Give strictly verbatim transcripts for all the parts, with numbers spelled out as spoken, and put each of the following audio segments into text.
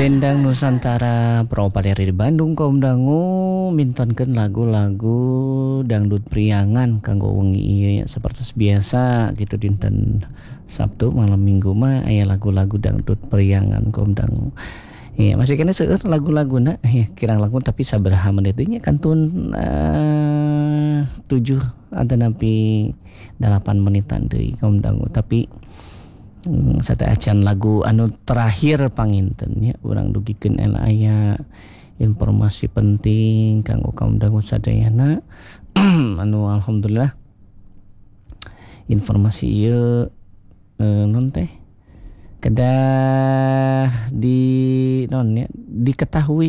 Dendang Nusantara Propaleri di Bandung kaum dangu mintonkeun lagu-lagu dangdut priangan kanggo wengi ieu nya sapertos biasa gitu dinten Sabtu malam Minggu mah aya lagu-lagu dangdut priangan kaum dangu. Iya, masih kena seueur lagu-laguna ya kirang langkung tapi sabaraha menit nya kantun uh, tujuh atau napi delapan menitan deui kaum dangu tapi Hmm, sate acan lagu anu terakhir panginten ya urang dugikeun ela aya informasi penting kanggo kaum dangu sadayana anu alhamdulillah informasi ieu eh, non teh kedah di non ya diketahui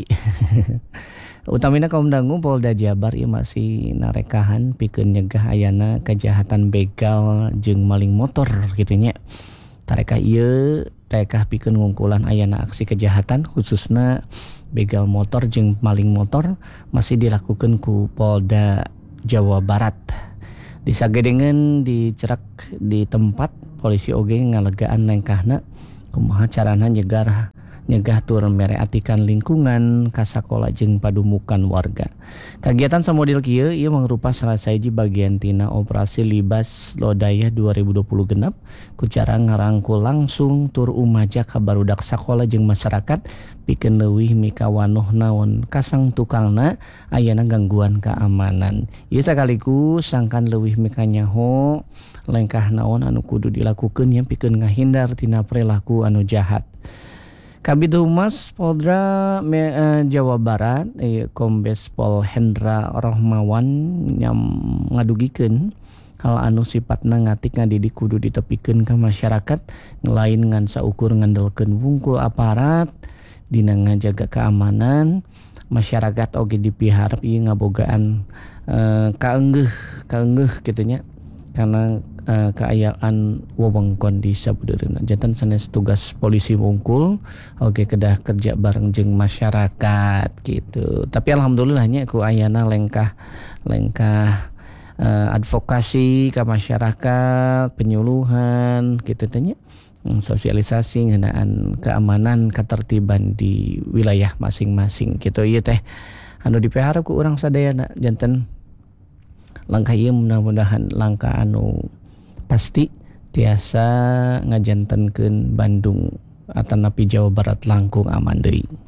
utamina kaum dangu Polda Jabar ieu masih narekahan pikeun nyegah ayana kejahatan begal jeung maling motor kitu nya. Tarekah ieu tarekah pikeun ngungkulan ayana aksi kejahatan khususna begal motor jeung maling motor masih dilakukan ku Polda Jawa Barat. Disagedengeun dicerak di tempat polisi oge ngalegaan lengkahna kumaha carana nyegar nyegah tur mereatikan lingkungan kasakola jeung padumukan warga. Kagiatan samodel kieu ieu mangrupa salah sahiji bagian tina operasi Libas Lodaya dua ribu dua puluh genep ku cara ngarangkul langsung tur umajak ka barudak sakola jeung masyarakat pikeun leuwih mikawanoh naon kasang tukangna ayana gangguan keamanan. Ieu sakaligus sangkan leuwih mikanyaho lengkah naon anu kudu dilakukeun nya pikeun ngahindar tina perilaku anu jahat. Kabid Humas Polda uh, Jawa Barat eh, Kombes Pol Hendra Rohmawan nyam ngadugikeun hal anu sipatna ngatik ngadidik kudu ditepikeun ka masyarakat ngelain ngan saukur ngandelkeun wungkul aparat dina ngajaga keamanan masyarakat oge dipiharep ieu ngabogaan uh, kaenggeuh kaenggeuh kitu nya karena uh, keayaan wewengkon di sabeudeurna janten sanes tugas polisi wungkul oge kedah kerja bareng jeung masyarakat gitu. Tapi alhamdulillahnya ku ayana lengkah lengkah uh, advokasi ke masyarakat, penyuluhan gitu tanya sosialisasi ngeunaan keamanan ketertiban di wilayah masing-masing gitu ieu teh anu dipiharep ku urang sadayana janten langkah ieu mudah-mudahan langkah anu pasti tiasa ngajantenkeun Bandung atanapi Jawa Barat langkung aman deui.